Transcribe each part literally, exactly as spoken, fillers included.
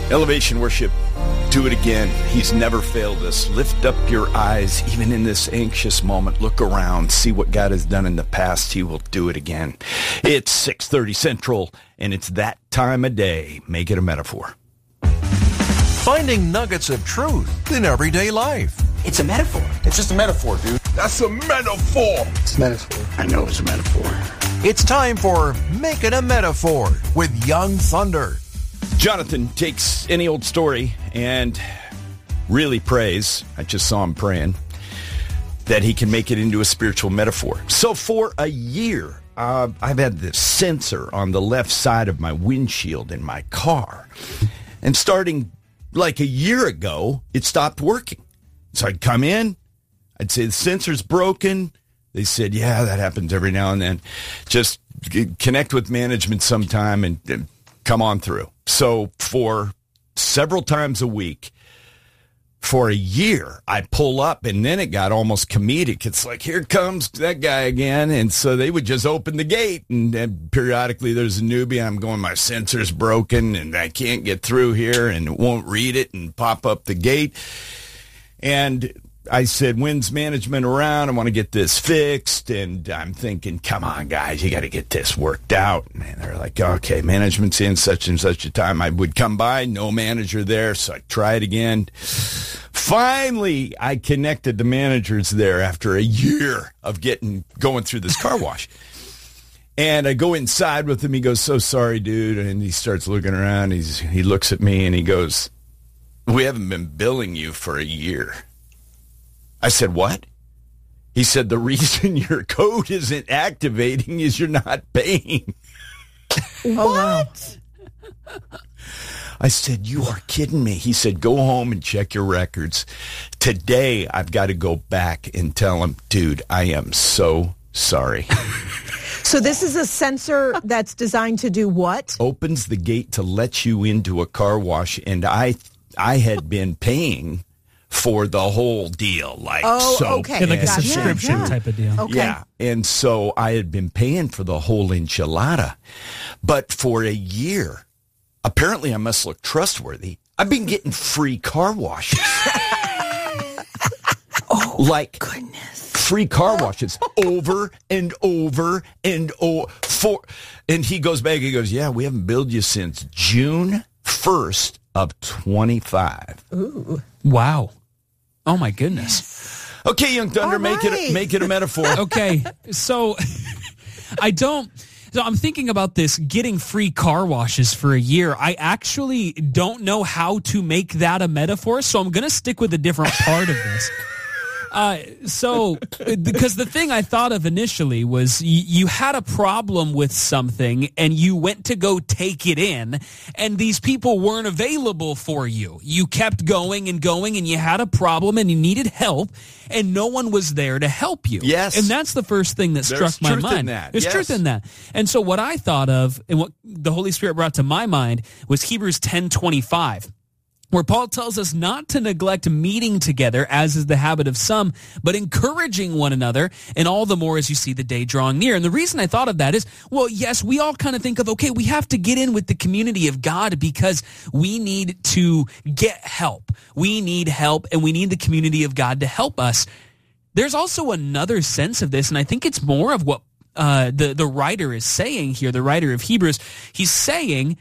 Elevation Worship, do it again. He's never failed us. Lift up your eyes, even in this anxious moment. Look around, see what God has done in the past. He will do it again. It's six thirty Central, and it's that time of day. Make it a metaphor. Finding nuggets of truth in everyday life. It's a metaphor. It's just a metaphor, dude. That's a metaphor. It's a metaphor. I know it's a metaphor. It's time for Make It a Metaphor with Young Thunder. Jonathan takes any old story and really prays, I just saw him praying, that he can make it into a spiritual metaphor. So for a year, uh, I've had this sensor on the left side of my windshield in my car. And starting like a year ago, it stopped working. So I'd come in, I'd say the sensor's broken. They said, yeah, that happens every now and then. Just connect with management sometime and, and come on through. So for several times a week, for a year, I pull up, and then it got almost comedic. It's like, here comes that guy again. And so they would just open the gate, and, and periodically there's a newbie. I'm going, my sensor's broken, and I can't get through here, and it won't read it, and pop up the gate. And I said, when's management around? I want to get this fixed. And I'm thinking, come on, guys, you got to get this worked out. And they're like, okay, management's in such and such a time. I would come by, no manager there, so I tried again. Finally, I connected the managers there after a year of getting going through this car wash. And I go inside with him. He goes, so sorry, dude. And he starts looking around. He's He looks at me, and he goes, we haven't been billing you for a year. I said, what? He said, the reason your code isn't activating is you're not paying. What? I said, you are kidding me. He said, go home and check your records. Today, I've got to go back and tell him, dude, I am so sorry. So this is a sensor that's designed to do what? Opens the gate to let you into a car wash, and I, I had been paying for the whole deal, like oh, soap. Okay. Yeah, like a Gotcha. subscription Yeah. type of deal. Okay. Yeah, and so I had been paying for the whole enchilada. But for a year, apparently I must look trustworthy. I've been getting free car washes. Oh, like goodness. Free car washes over and over and over. For, and he goes back, he goes, yeah, we haven't billed you since June first of twenty-five. Ooh. Wow. Oh, my goodness. Yes. Okay, Young Thunder, All make right. it make it a metaphor. Okay, so I don't... So I'm thinking about this, getting free car washes for a year. I actually don't know how to make that a metaphor, so I'm going to stick with a different part of this. Uh, so, because the thing I thought of initially was y- you had a problem with something and you went to go take it in, and these people weren't available for you. You kept going and going, and you had a problem and you needed help, and no one was there to help you. Yes. And that's the first thing that There's struck my truth mind. in that. There's Yes. truth in that. And so what I thought of, and what the Holy Spirit brought to my mind, was Hebrews ten twenty-five. Where Paul tells us not to neglect meeting together, as is the habit of some, but encouraging one another, and all the more as you see the day drawing near. And the reason I thought of that is, well, yes, we all kind of think of, okay, we have to get in with the community of God because we need to get help. We need help, and we need the community of God to help us. There's also another sense of this, and I think it's more of what uh, the, the writer is saying here, the writer of Hebrews. He's saying,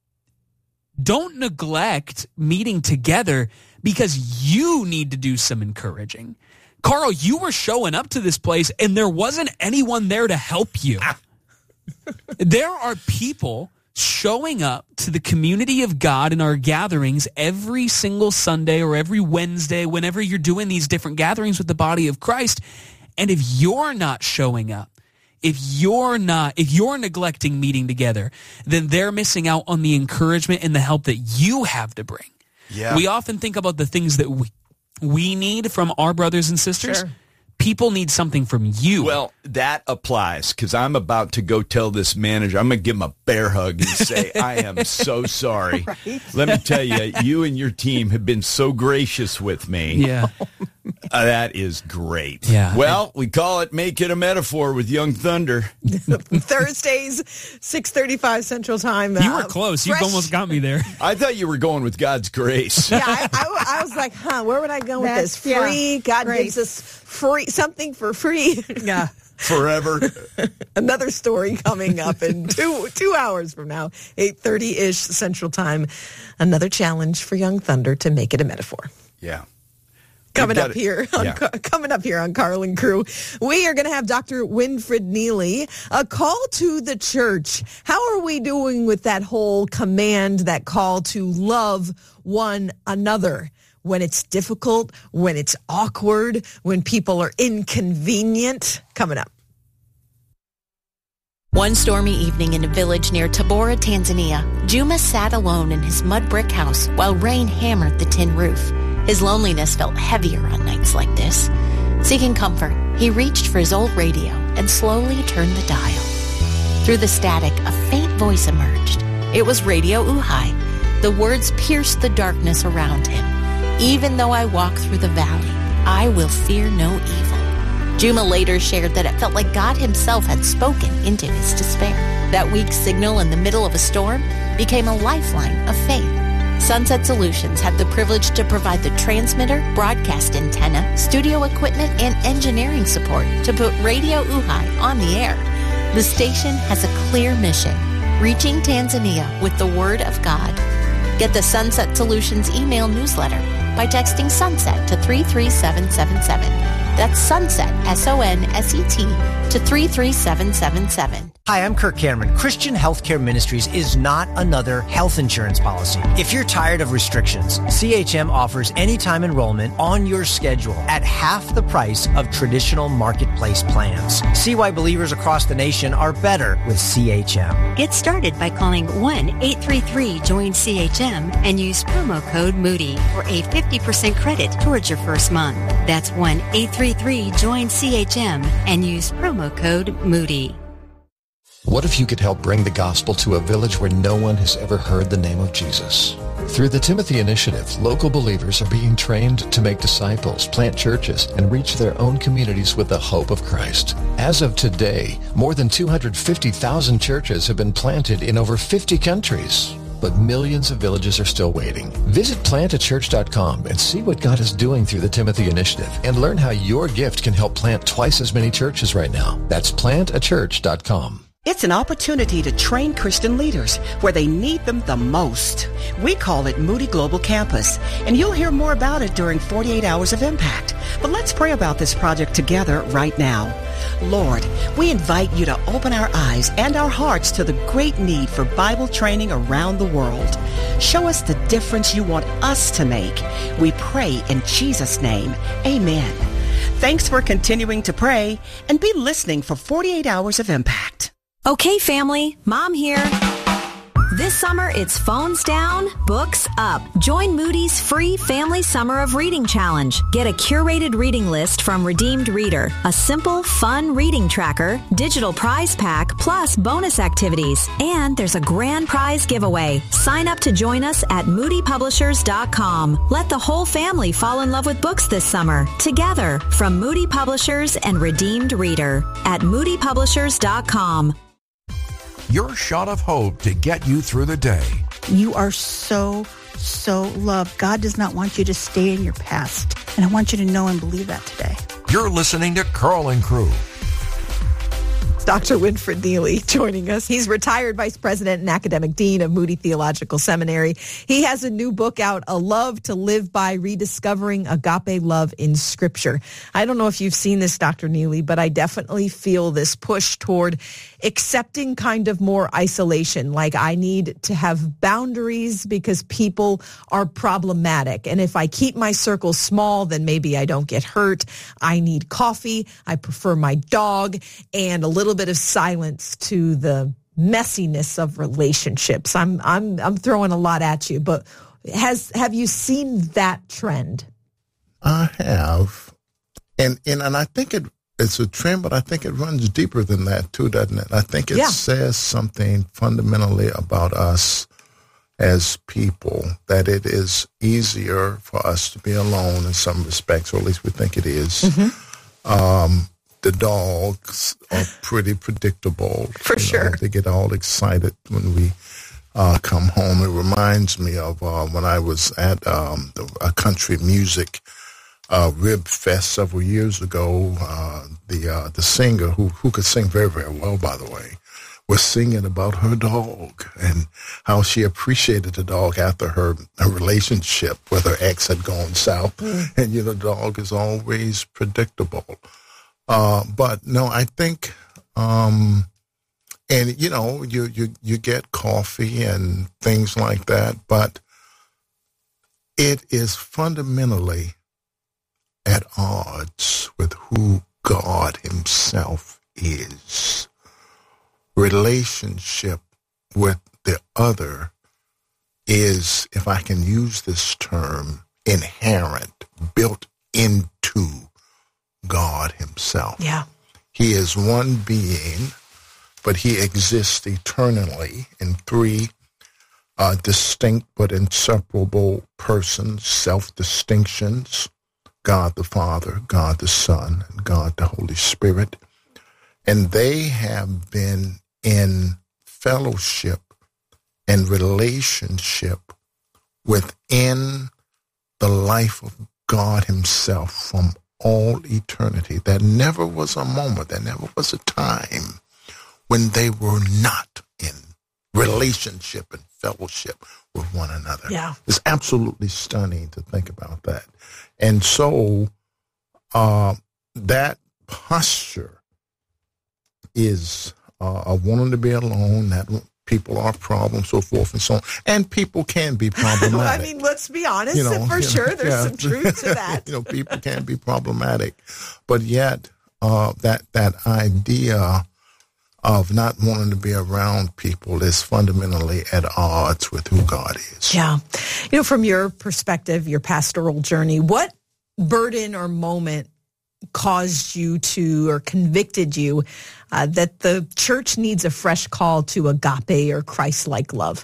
don't neglect meeting together because you need to do some encouraging. Carl, you were showing up to this place and there wasn't anyone there to help you. There are people showing up to the community of God in our gatherings every single Sunday or every Wednesday, whenever you're doing these different gatherings with the body of Christ. And if you're not showing up, If you're not, if you're neglecting meeting together, then they're missing out on the encouragement and the help that you have to bring. Yeah. We often think about the things that we, we need from our brothers and sisters. Sure. People need something from you. Well, that applies because I'm about to go tell this manager. I'm going to give him a bear hug and say, I am so sorry. Right? Let me tell you, you and your team have been so gracious with me. yeah. Uh, that is great. Yeah. Well, we call it Make It a Metaphor with Young Thunder. Thursdays, six thirty-five Central Time. You were Uh, close. You fresh- almost got me there. I thought you were going with God's grace. Yeah, I, I, I was like, huh, where would I go with That's- this? Free. yeah, God grace. gives us free something for free. Yeah. Forever. Another story coming up in two two hours from now, eight thirty-ish Central Time. Another challenge for Young Thunder to make it a metaphor. Yeah. Coming We've got up it. here, on, Yeah. coming up here on Carl and Crew, we are going to have Doctor Winfred Neely, a call to the church. How are we doing with that whole command, that call to love one another? When it's difficult, when it's awkward, when people are inconvenient. Coming up. One stormy evening in a village near Tabora, Tanzania, Juma sat alone in his mud brick house while rain hammered the tin roof. His loneliness felt heavier on nights like this. Seeking comfort, he reached for his old radio and slowly turned the dial. Through the static, a faint voice emerged. It was Radio Uhai. The words pierced the darkness around him. Even though I walk through the valley, I will fear no evil. Juma later shared that it felt like God himself had spoken into his despair. That weak signal in the middle of a storm became a lifeline of faith. Sunset Solutions had the privilege to provide the transmitter, broadcast antenna, studio equipment, and engineering support to put Radio Uhai on the air. The station has a clear mission, reaching Tanzania with the Word of God. Get the Sunset Solutions email newsletter by texting SUNSET to three three seven seven seven. That's SUNSET, S O N S E T, to three three seven seven seven. Hi, I'm Kirk Cameron. Christian Healthcare Ministries is not another health insurance policy. If you're tired of restrictions, C H M offers anytime enrollment on your schedule at half the price of traditional marketplace plans. See why believers across the nation are better with C H M. Get started by calling one eight three three join C H M and use promo code Moody for a fifty percent credit towards your first month. That's one eight three three join C H M and use promo code Moody. What if you could help bring the gospel to a village where no one has ever heard the name of Jesus? Through the Timothy Initiative, local believers are being trained to make disciples, plant churches, and reach their own communities with the hope of Christ. As of today, more than two hundred fifty thousand churches have been planted in over fifty countries. But millions of villages are still waiting. Visit plant a church dot com and see what God is doing through the Timothy Initiative and learn how your gift can help plant twice as many churches right now. That's plant a church dot com. It's an opportunity to train Christian leaders where they need them the most. We call it Moody Global Campus, and you'll hear more about it during forty-eight Hours of Impact. But let's pray about this project together right now. Lord, we invite you to open our eyes and our hearts to the great need for Bible training around the world. Show us the difference you want us to make. We pray in Jesus' name. Amen. Thanks for continuing to pray, and be listening for forty-eight Hours of Impact. Okay, family, Mom here. This summer, it's phones down, books up. Join Moody's free Family Summer of Reading Challenge. Get a curated reading list from Redeemed Reader, a simple, fun reading tracker, digital prize pack, plus bonus activities. And there's a grand prize giveaway. Sign up to join us at moody publishers dot com. Let the whole family fall in love with books this summer. Together, from Moody Publishers and Redeemed Reader at moody publishers dot com. Your shot of hope to get you through the day. You are so, so loved. God does not want you to stay in your past. And I want you to know and believe that today. You're listening to Carl and Crew. Doctor Winfred Neely joining us. He's retired vice president and academic dean of Moody Theological Seminary. He has a new book out, A Love to Live By, Rediscovering Agape Love in Scripture. I don't know if you've seen this, Doctor Neely, but I definitely feel this push toward accepting kind of more isolation. Like, I need to have boundaries because people are problematic. And if I keep my circle small, then maybe I don't get hurt. I need coffee. I prefer my dog, and a little bit of silence to the messiness of relationships. I'm I'm I'm throwing a lot at you, but has have you seen that trend? I have, and and and I think it it's a trend, but I think it runs deeper than that too, doesn't it? I think it Yeah. says something fundamentally about us as people that it is easier for us to be alone in some respects, or at least we think it is. Mm-hmm. Um, the dogs are pretty predictable. For you sure. know, they get all excited when we uh, come home. It reminds me of uh, when I was at um, the, a country music uh, Rib Fest several years ago. Uh, the uh, the singer, who, who could sing very, very well, by the way, was singing about her dog and how she appreciated the dog after her, her relationship with her ex had gone south. Mm. And, you know, the dog is always predictable. Uh, but, no, I think, um, and, you know, you, you, you get coffee and things like that, but it is fundamentally at odds with who God himself is. Relationship with the other is, if I can use this term, inherent, built into God himself. Yeah. He is one being, but he exists eternally in three uh, distinct but inseparable persons, self-distinctions, God the Father, God the Son, and God the Holy Spirit. And they have been in fellowship and relationship within the life of God himself from all eternity. There never was a moment, there never was a time when they were not in relationship and fellowship with one another. Yeah. It's absolutely stunning to think about that. And so uh, that posture is uh, a wanting to be alone, that people are problems, so forth and so on. And people can be problematic. I mean, let's be honest, You know, for you know, sure, there's yeah. some truth to that. You know, people can be problematic. But yet, uh, that that idea of not wanting to be around people is fundamentally at odds with who God is. Yeah. You know, from your perspective, your pastoral journey, what burden or moment caused you to, or convicted you, uh, that the church needs a fresh call to agape or Christ-like love?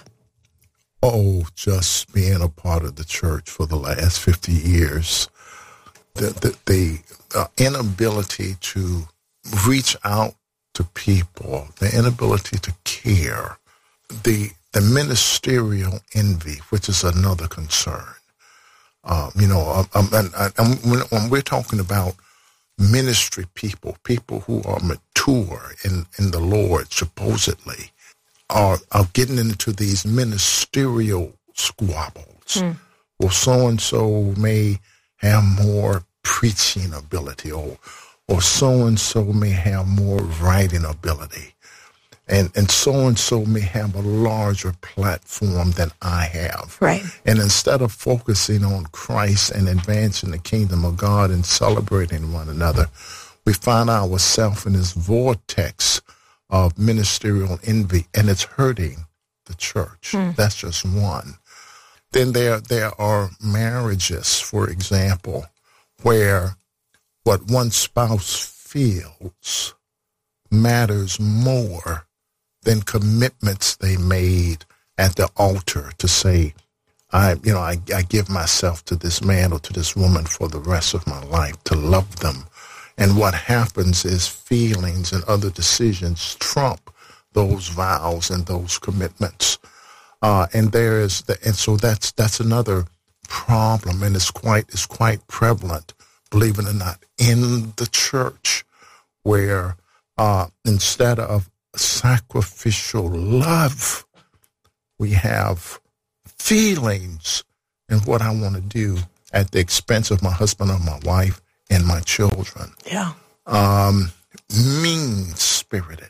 Oh, just being a part of the church for the last fifty years. The, the, the uh, inability to reach out to people, the inability to care, the the ministerial envy, which is another concern. Um, you know, um, and, and when, when we're talking about ministry people, people who are mature in, in the Lord, supposedly, are, are getting into these ministerial squabbles. Mm. Well, so-and-so may have more preaching ability, or or so-and-so may have more writing ability, and and so-and-so may have a larger platform than I have. Right. And instead of focusing on Christ and advancing the kingdom of God and celebrating one another, we find ourselves in this vortex of ministerial envy, and it's hurting the church. Hmm. That's just one. Then there there are marriages, for example, where what one spouse feels matters more than commitments they made at the altar to say, I, you know, I, I give myself to this man or to this woman for the rest of my life, to love them. And what happens is feelings and other decisions trump those vows and those commitments. Uh, and there is, the, and so that's that's another problem, and it's quite it's quite prevalent, believe it or not, in the church, where uh, instead of sacrificial love, we have feelings and what I want to do at the expense of my husband or my wife and my children. Yeah. Um, mean-spirited.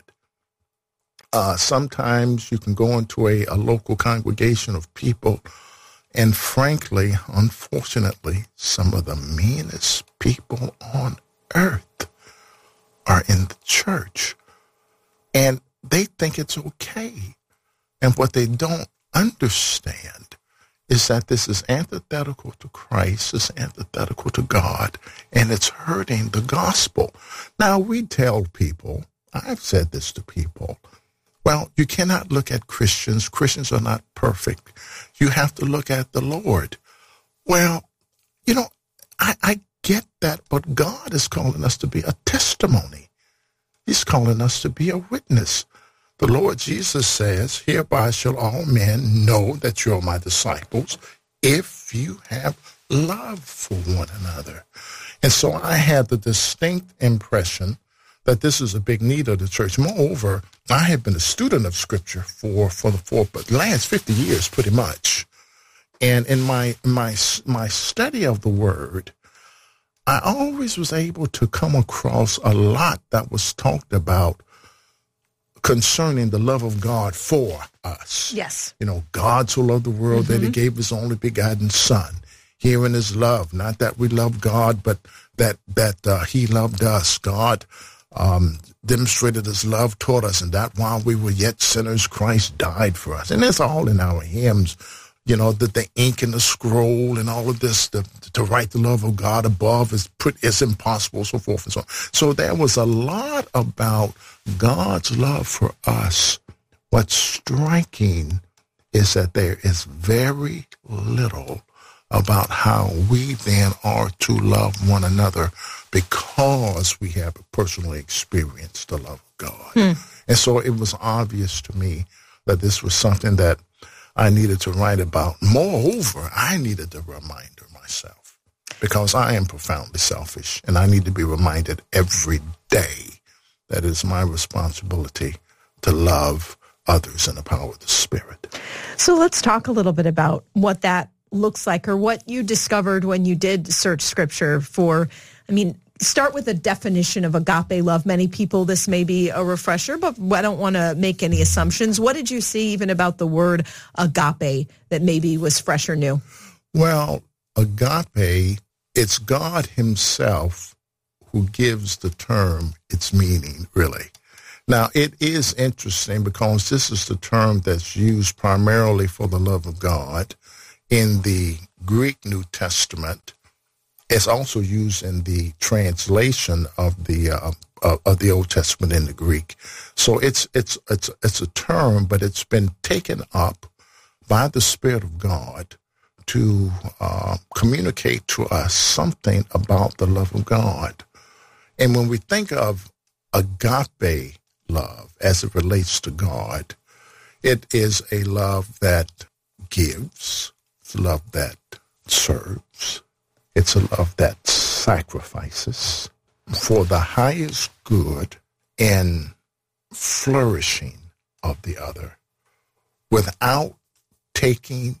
Uh, sometimes you can go into a, a local congregation of people, and frankly, unfortunately, some of the meanest people on earth are in the church. And they think it's okay. And what they don't understand is that this is antithetical to Christ, it's antithetical to God, and it's hurting the gospel. Now, we tell people, I've said this to people, Well, you cannot look at Christians. Christians are not perfect. You have to look at the Lord. Well, you know, I, I get that, but God is calling us to be a testimony. He's calling us to be a witness. The Lord Jesus says, hereby shall all men know that you're my disciples if you have love for one another. And so I had the distinct impression that this is a big need of the church. Moreover, I have been a student of Scripture for, for the for the last fifty years, pretty much. And in my my my study of the Word, I always was able to come across a lot that was talked about concerning the love of God for us. Yes. You know, God so loved the world mm-hmm. that he gave his only begotten Son. Herein is love, not that we love God, but that that uh, he loved us. God um, demonstrated his love toward us, and that while we were yet sinners, Christ died for us. And that's all in our hymns. You know, that the ink and the scroll and all of this, the, to write the love of God above is pretty, it's impossible, so forth and so on. So there was a lot about God's love for us. What's striking is that there is very little about how we then are to love one another because we have personally experienced the love of God. Hmm. And so it was obvious to me that this was something that I needed to write about. Moreover, I needed a reminder myself because I am profoundly selfish, and I need to be reminded every day that it is my responsibility to love others in the power of the Spirit. So let's talk a little bit about what that looks like, or what you discovered when you did search Scripture for, I mean, start with a definition of agape love. Many people, this may be a refresher, but I don't want to make any assumptions. What did you see even about the word agape that maybe was fresh or new? Well, agape, it's God himself who gives the term its meaning, really. Now, it is interesting because this is the term that's used primarily for the love of God in the Greek New Testament. It's also used in the translation of the uh, uh, of the Old Testament in the Greek. So it's it's it's it's a term, but it's been taken up by the Spirit of God to uh, communicate to us something about the love of God. And when we think of agape love as it relates to God, it is a love that gives, it's a love that serves. It's a love that sacrifices for the highest good and flourishing of the other without taking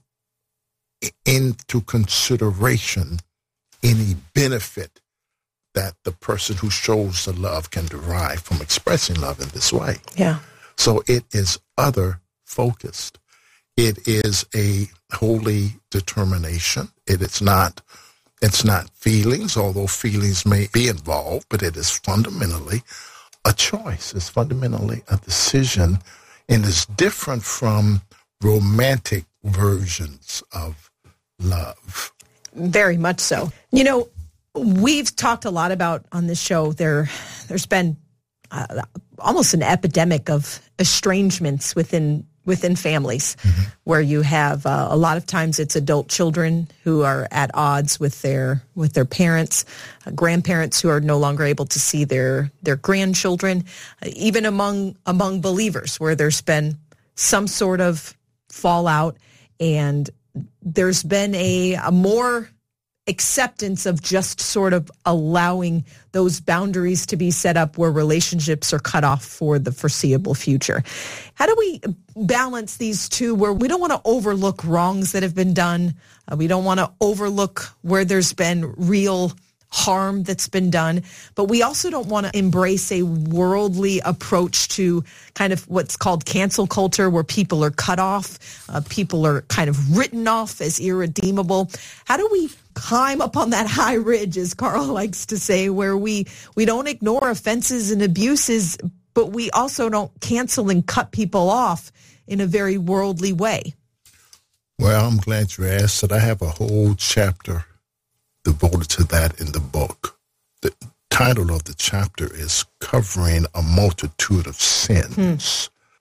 into consideration any benefit that the person who shows the love can derive from expressing love in this way. Yeah. So it is other focused. It is a holy determination. It is not It's not feelings, although feelings may be involved, but it is fundamentally a choice. It's fundamentally a decision, and it's different from romantic versions of love. Very much so. You know, we've talked a lot about on this show, there, there's been uh, almost an epidemic of estrangements within within families, mm-hmm. where you have uh, a lot of times it's adult children who are at odds with their with their parents, uh, grandparents who are no longer able to see their their grandchildren, uh, even among among believers where there's been some sort of fallout, and there's been a, a more acceptance of just sort of allowing those boundaries to be set up where relationships are cut off for the foreseeable future. How do we balance these two where we don't want to overlook wrongs that have been done? Uh, we don't want to overlook where there's been real harm that's been done, but we also don't want to embrace a worldly approach to kind of what's called cancel culture, where people are cut off, uh, people are kind of written off as irredeemable. How do we climb up on that high ridge, as Carl likes to say, where we, we don't ignore offenses and abuses, but we also don't cancel and cut people off in a very worldly way? Well, I'm glad you asked that. I have a whole chapter devoted to that in the book. The title of the chapter is Covering a Multitude of Sins.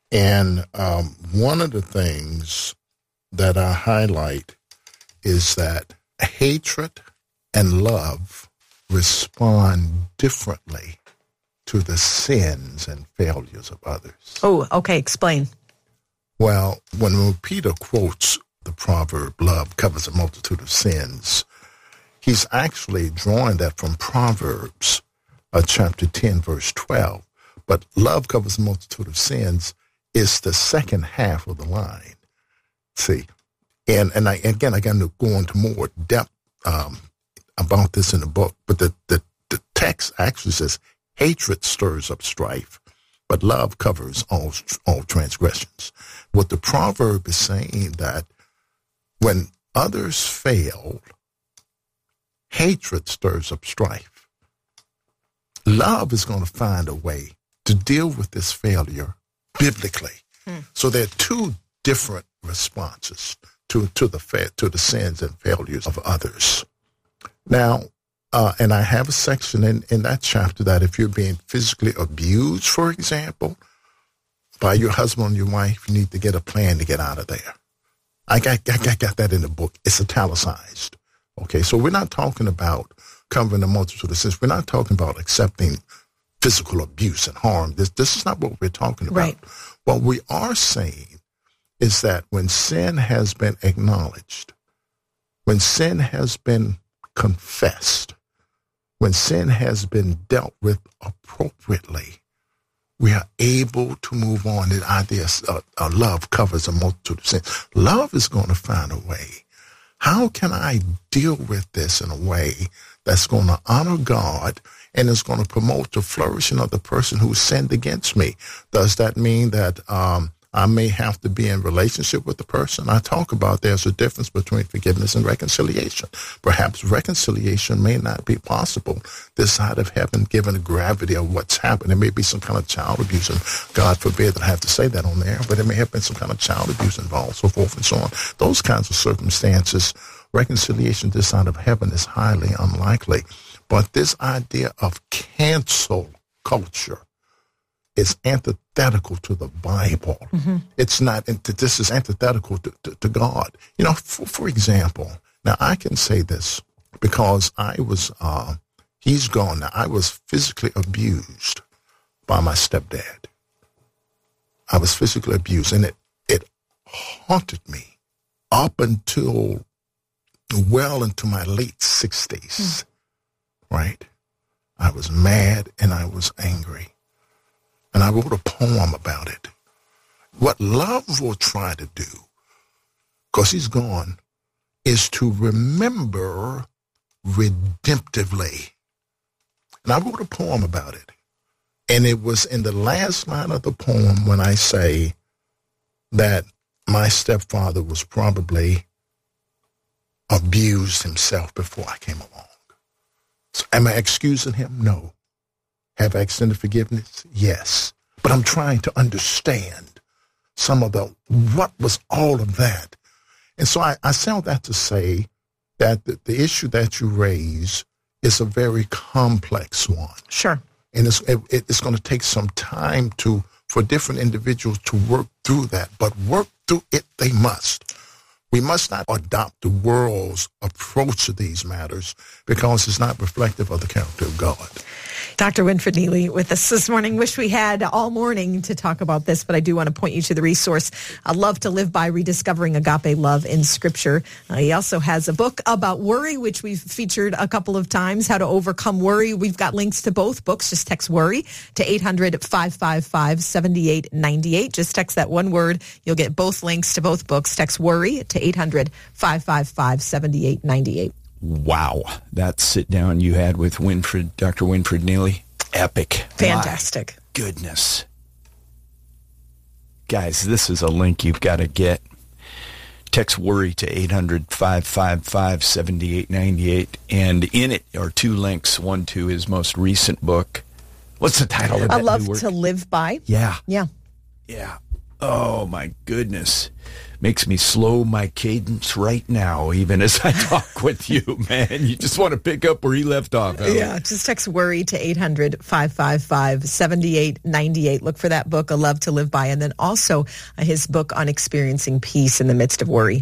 And um, one of the things that I highlight is that hatred and love respond differently to the sins and failures of others. Oh, okay. Explain. Well, when Peter quotes the proverb, love covers a multitude of sins, he's actually drawing that from Proverbs uh, chapter ten, verse twelve. But love covers a multitude of sins is the second half of the line. See, and and I again, I got to go into more depth um, about this in the book, but the, the, the text actually says, hatred stirs up strife, but love covers all all transgressions. What the proverb is saying that when others fail, hatred stirs up strife. Love is going to find a way to deal with this failure biblically. Hmm. So there are two different responses to to the fa- to the sins and failures of others. Now, uh, and I have a section in, in that chapter that if you're being physically abused, for example, by your husband or your wife, you need to get a plan to get out of there. I got, I got, got that in the book. It's italicized. Okay, so we're not talking about covering a multitude of sins. We're not talking about accepting physical abuse and harm. This, this is not what we're talking about. Right. What we are saying is that when sin has been acknowledged, when sin has been confessed, when sin has been dealt with appropriately, we are able to move on. The idea of uh, uh, love covers a multitude of sins. Love is going to find a way. How can I deal with this in a way that's going to honor God and is going to promote the flourishing of the person who sinned against me? Does that mean that um, I may have to be in relationship with the person? I talk about there's a difference between forgiveness and reconciliation. Perhaps reconciliation may not be possible this side of heaven, given the gravity of what's happened. There may be some kind of child abuse, and God forbid that I have to say that on there, but there may have been some kind of child abuse involved, so forth and so on. Those kinds of circumstances, reconciliation this side of heaven is highly unlikely. But this idea of cancel culture is antithetical to the Bible. Mm-hmm. It's not, this is antithetical to, to, to God. You know, for, for example, now I can say this because I was, uh, he's gone now, I was physically abused by my stepdad. I was physically abused, and it, it haunted me up until well into my late sixties, mm. right? I was mad and I was angry. And I wrote a poem about it. What love will try to do, because he's gone, is to remember redemptively. And I wrote a poem about it. And it was in the last line of the poem when I say that my stepfather was probably abused himself before I came along. So am I excusing him? No. Have I extended forgiveness? Yes. But I'm trying to understand some of the, what was all of that? And so I, I say all that to say that the, the issue that you raise is a very complex one. Sure. And it's, it, it's going to take some time to, for different individuals to work through that, but work through it they must. We must not adopt the world's approach to these matters because it's not reflective of the character of God. Doctor Winfred Neely with us this morning. Wish we had all morning to talk about this, but I do want to point you to the resource, A Love to Live By, Rediscovering Agape Love in Scripture. Uh, he also has a book about worry, which we've featured a couple of times, How to Overcome Worry. We've got links to both books. Just text worry to eight hundred, five five five, seven eight nine eight. Just text that one word. You'll get both links to both books. Text worry to eight hundred, five five five, seven eight nine eight. Wow. That sit down you had with Winfred, Doctor Winfred Neely, epic. Fantastic. My goodness. Guys, this is a link you've got to get. Text worry to eight hundred, five five five, seven eight nine eight. And in it are two links, one to his most recent book. What's the title of that A Love new work? to Live By. Yeah. Yeah. Yeah. Oh, my goodness. Makes me slow my cadence right now, even as I talk with you, man. You just want to pick up where he left off. Ellen. Yeah, just text worry to eight hundred, five five five, seven eight nine eight. Look for that book, A Love to Live By, and then also uh, his book on experiencing peace in the midst of worry.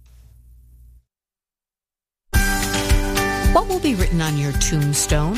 What will be written on your tombstone?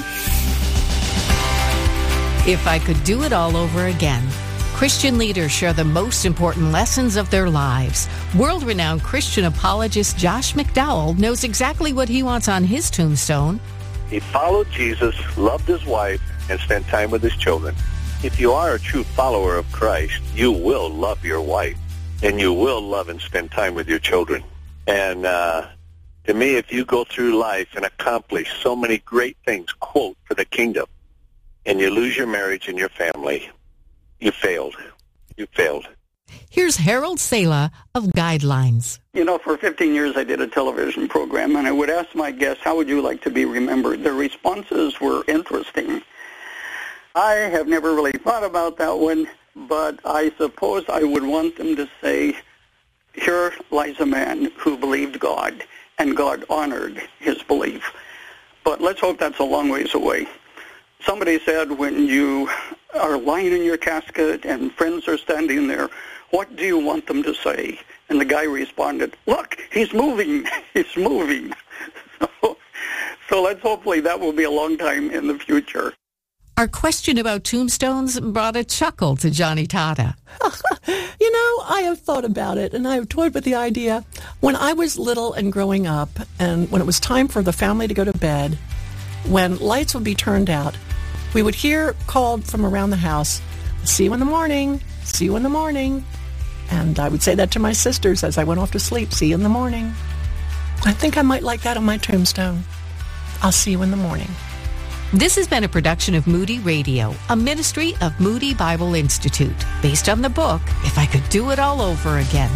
If I could do it all over again. Christian leaders share the most important lessons of their lives. World-renowned Christian apologist Josh McDowell knows exactly what he wants on his tombstone. He followed Jesus, loved his wife, and spent time with his children. If you are a true follower of Christ, you will love your wife, and you will love and spend time with your children. And uh, to me, if you go through life and accomplish so many great things, quote, for the kingdom, and you lose your marriage and your family, you failed. You failed. Here's Harold Sala of Guidelines. You know, for fifteen years I did a television program, and I would ask my guests, how would you like to be remembered? Their responses were interesting. I have never really thought about that one, but I suppose I would want them to say, here lies a man who believed God, and God honored his belief. But let's hope that's a long ways away. Somebody said when you are lying in your casket and friends are standing there, what do you want them to say? And the guy responded, look, he's moving, he's moving. So, so let's hopefully that will be a long time in the future. Our question about tombstones brought a chuckle to Johnny Tata. You know, I have thought about it, and I have toyed with the idea. When I was little and growing up, and when it was time for the family to go to bed, when lights would be turned out, we would hear called from around the house, see you in the morning, see you in the morning. And I would say that to my sisters as I went off to sleep, see you in the morning. I think I might like that on my tombstone. I'll see you in the morning. This has been a production of Moody Radio, a ministry of Moody Bible Institute, based on the book, If I Could Do It All Over Again.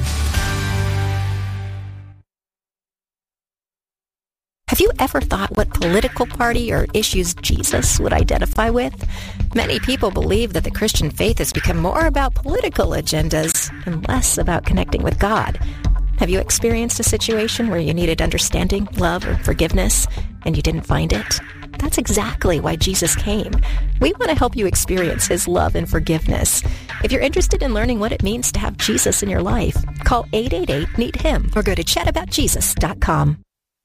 Have you ever thought what political party or issues Jesus would identify with? Many people believe that the Christian faith has become more about political agendas and less about connecting with God. Have you experienced a situation where you needed understanding, love, or forgiveness, and you didn't find it? That's exactly why Jesus came. We want to help you experience his love and forgiveness. If you're interested in learning what it means to have Jesus in your life, call eight eight eight, meet him or go to chat about jesus dot com.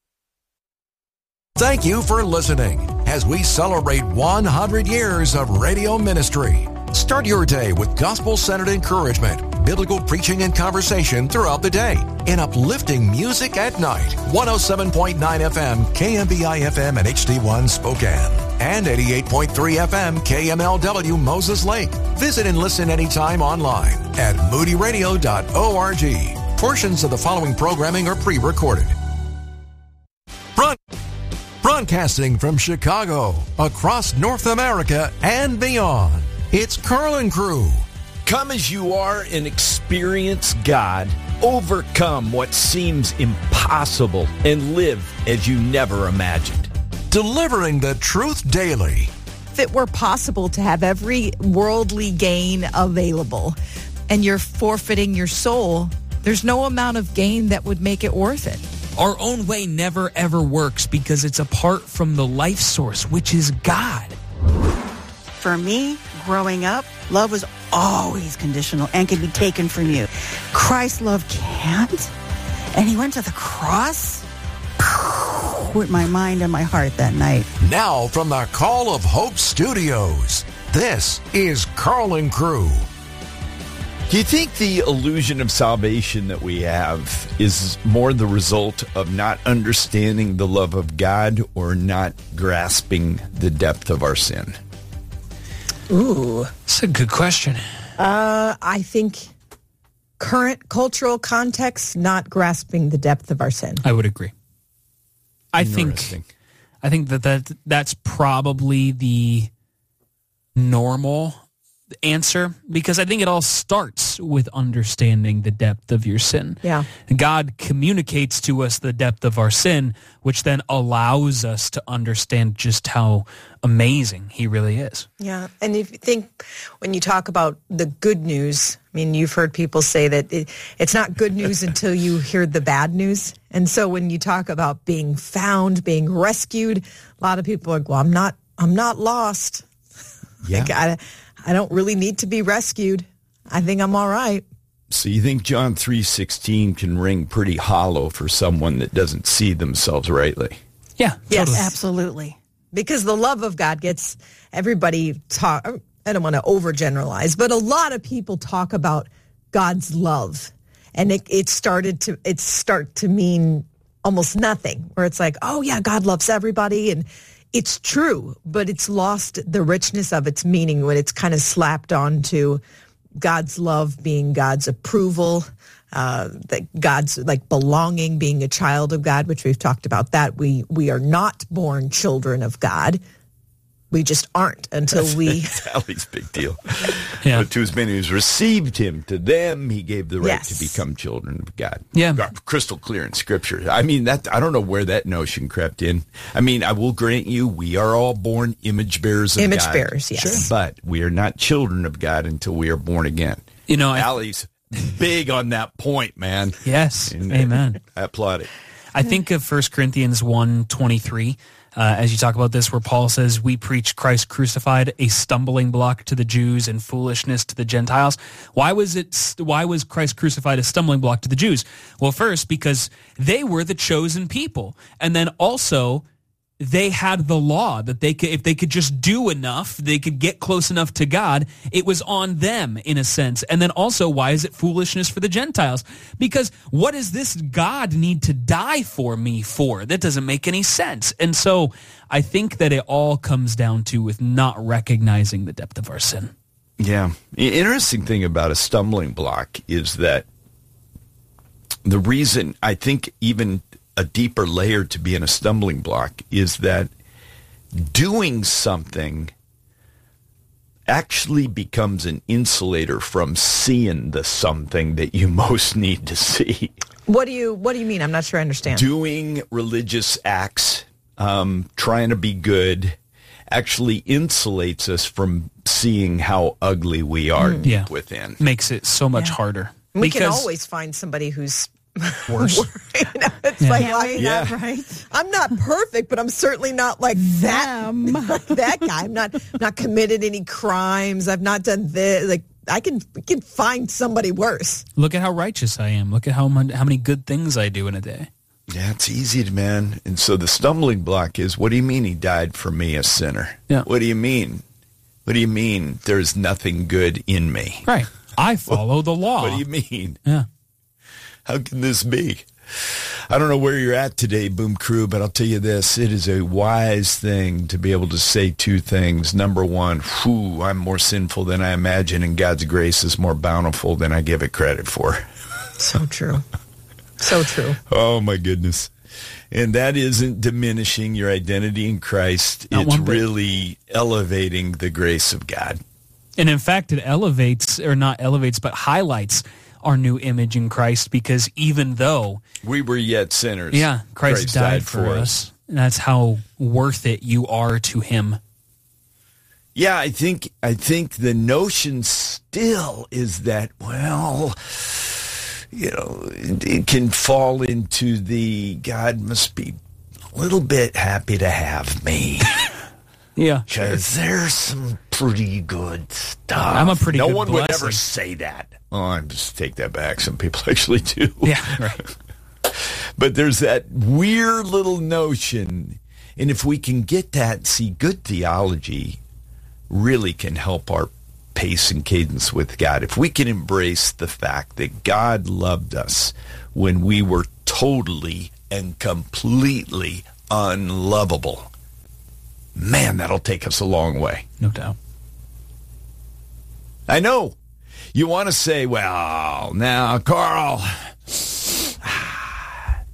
Thank you for listening as we celebrate one hundred years of radio ministry. Start your day with gospel-centered encouragement, biblical preaching and conversation throughout the day, and uplifting music at night. one oh seven point nine F M, K M B I F M and H D one Spokane, and eighty-eight point three F M, K M L W Moses Lake. Visit and listen anytime online at moody radio dot org. Portions of the following programming are pre-recorded. Front. Broadcasting from Chicago, across North America and beyond, it's Carl and Crew. Come as you are and experience God. Overcome what seems impossible and live as you never imagined. Delivering the truth daily. If it were possible to have every worldly gain available and you're forfeiting your soul, there's no amount of gain that would make it worth it. Our own way never, ever works because it's apart from the life source, which is God. For me, growing up, love was always conditional and can be taken from you. Christ's love can't. And he went to the cross with my mind and my heart that night. Now from the Call of Hope Studios, this is Carl and Crew. Do you think the illusion of salvation that we have is more the result of not understanding the love of God or not grasping the depth of our sin? Ooh, that's a good question. Uh, I think current cultural context, not grasping the depth of our sin. I would agree. I think, I think that, that that's probably the normal answer, because I think it all starts with understanding the depth of your sin. Yeah. God communicates to us the depth of our sin, which then allows us to understand just how amazing he really is. Yeah. And if you think, when you talk about the good news, I mean, you've heard people say that it, it's not good news until you hear the bad news. And so when you talk about being found, being rescued, a lot of people are like, well, I'm not, I'm not lost. Yeah. Like, I, I don't really need to be rescued. I think I'm all right. So you think John three sixteen can ring pretty hollow for someone that doesn't see themselves rightly? Yeah. Yes, Totally. Absolutely. Because the love of God gets everybody talk. I don't want to overgeneralize, but a lot of people talk about God's love, and it, it started to it start to mean almost nothing. Where it's like, oh yeah, God loves everybody, and it's true, but it's lost the richness of its meaning when it's kind of slapped onto God's love being God's approval, uh, that God's like belonging, being a child of God, which we've talked about that. We we are not born children of God. We just aren't until That's, we... That's Allie's big deal. Yeah. But to as many as received him, to them he gave the right Yes. to become children of God. Yeah. God, crystal clear in Scripture. I mean, that I don't know where that notion crept in. I mean, I will grant you, we are all born image bearers of Image God. bearers, yes. Sure. But we are not children of God until we are born again. You know, I, Allie's big on that point, man. yes, And amen. I applaud it. I think of First Corinthians one twenty-three, uh, as you talk about this, where Paul says, we preach Christ crucified, a stumbling block to the Jews and foolishness to the Gentiles. Why was it? Why was Christ crucified a stumbling block to the Jews? Well, first, because they were the chosen people. And then also, they had the law that they could, if they could just do enough, they could get close enough to God. It was on them in a sense. And then also, why is it foolishness for the Gentiles? Because what does this God need to die for me for? That doesn't make any sense. And so I think that it all comes down to with not recognizing the depth of our sin. Yeah. The interesting thing about a stumbling block is that the reason I think even a deeper layer to being a stumbling block is that doing something actually becomes an insulator from seeing the something that you most need to see. What do you What do you mean? I'm not sure I understand. Doing religious acts, um, trying to be good, actually insulates us from seeing how ugly we are Mm. deep Yeah. within. Makes it so much Yeah. harder. We can Because- always find somebody who's Worse. you know, it's Yeah. like, Can't well, we I'm Yeah. not, right? I'm not perfect, but I'm certainly not like that. Like that guy. I'm not not committed any crimes. I've not done this. Like I can we can find somebody worse. Look at how righteous I am. Look at how mon- how many good things I do in a day. Yeah, it's easy to, man. And so the stumbling block is, what do you mean he died for me, a sinner? Yeah. What do you mean? What do you mean there's nothing good in me? Right. I follow the law. What do you mean? Yeah. How can this be? I don't know where you're at today, Boom Crew, but I'll tell you this. It is a wise thing to be able to say two things. Number one, whew, I'm more sinful than I imagine, and God's grace is more bountiful than I give it credit for. So true. So true. Oh, my goodness. And that isn't diminishing your identity in Christ. Not It's one bit. really elevating the grace of God. And in fact, it elevates, or not elevates, but highlights our new image in Christ, because even though We were yet sinners. Yeah, Christ, died, for us. And that's how worth it you are to him. Yeah, I think I think the notion still is that, well, you know, it, it can fall into the God must be a little bit happy to have me. Yeah. Because there's some pretty good stuff. I'm a pretty No good one would blessing. ever say that. Oh, I just take that back. Some people actually do. Yeah, right. But there's that weird little notion. And if we can get that, see, good theology really can help our pace and cadence with God. If we can embrace the fact that God loved us when we were totally and completely unlovable, man, that'll take us a long way. No doubt. I know. You want to say, well, now, Carl,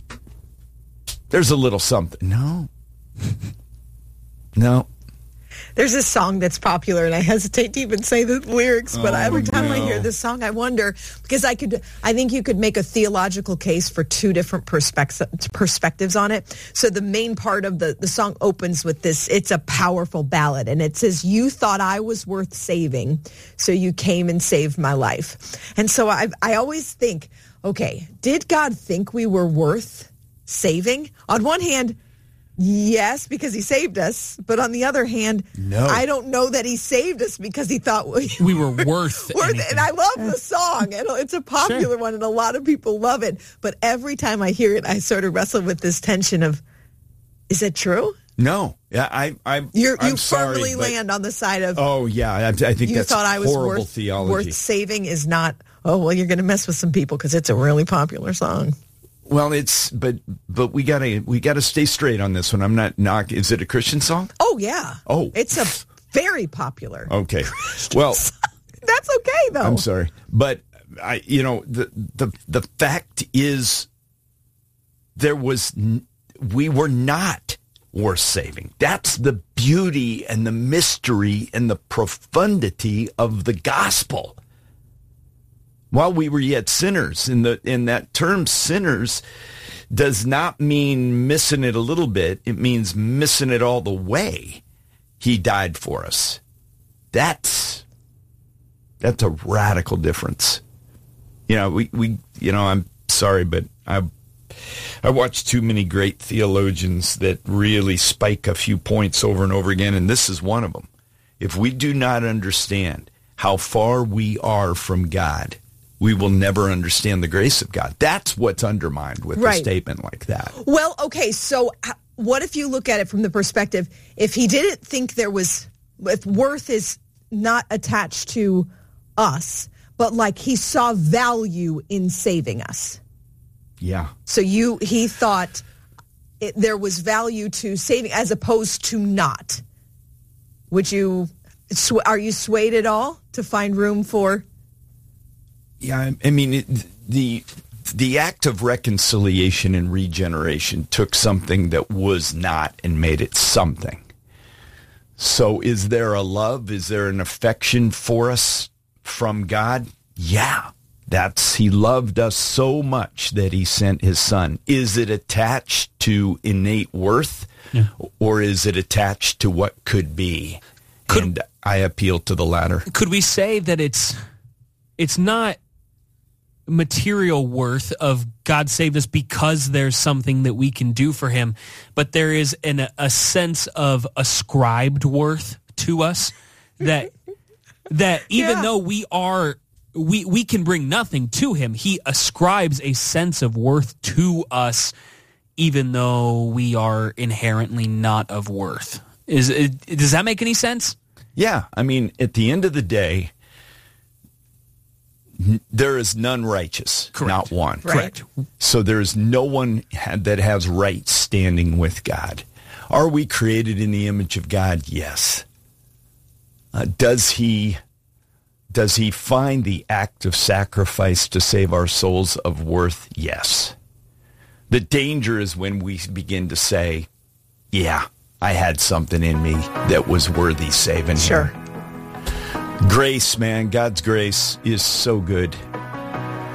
there's a little something. No. No. There's this song that's popular, and I hesitate to even say the lyrics, but Oh, every time I no. hear this song, I wonder, because I could, I think you could make a theological case for two different perspectives perspectives on it. So the main part of the, the song opens with this, it's a powerful ballad, and it says, "You thought I was worth saving, so you came and saved my life." And so I, I always think, okay, did God think we were worth saving? On one hand, yes, because he saved us. But on the other hand, No. I don't know that he saved us because he thought we, We were worth worth anything. it. And I love the song. And it's a popular Sure. one, and a lot of people love it. But every time I hear it, I sort of wrestle with this tension of, is it true? No. Yeah, I, I, You're, I'm you sorry, firmly but- land on the side of, Oh, yeah. I, I think you that's thought I was horrible worth, theology. worth saving is not, oh, well, you're going to mess with some people because it's a really popular song. Well, it's but but we gotta we gotta stay straight on this one. I'm not knock. Is it a Christian song? Oh, yeah. Oh. It's a very popular. Okay. Well, That's okay, though. I'm sorry, but I, you know, the the the fact is, there was n- we were not worth saving. That's the beauty and the mystery and the profundity of the gospel. While we were yet sinners, in the in that term, sinners does not mean missing it a little bit. It means missing it all the way. He died for us. That's that's a radical difference. You know, we, we you know, I'm sorry, but I I watch too many great theologians that really spike a few points over and over again, and this is one of them. If we do not understand how far we are from God, we will never understand the grace of God. That's what's undermined with Right. a statement like that. Well, okay, so h- what if you look at it from the perspective, if he didn't think there was, if worth is not attached to us, but like he saw value in saving us. Yeah. So you, he thought it, there was value to saving as opposed to not. Would you, sw- are you swayed at all to find room for? Yeah, I- I mean, it, the the act of reconciliation and regeneration took something that was not and made it something. So is there a love? Is there an affection for us from God? Yeah. That's, he loved us so much that he sent his son. Is it attached to innate worth, Yeah. or is it attached to what could be? And I appeal to the latter. Could we say that it's it's not material worth of God saved us because there's something that we can do for him, but there is an, a sense of ascribed worth to us that that even Yeah. though we are we we can bring nothing to him, he ascribes a sense of worth to us even though we are inherently not of worth. Is it, does that make any sense? Yeah, I mean, at the end of the day, n- there is none righteous, not one. Correct. So there is no one ha- that has right standing with God. Are we created in the image of God? Yes. Uh, does he does he find the act of sacrifice to save our souls of worth? Yes. The danger is when we begin to say, yeah, I had something in me that was worthy saving. Sure. Here. Grace, man, God's grace is so good.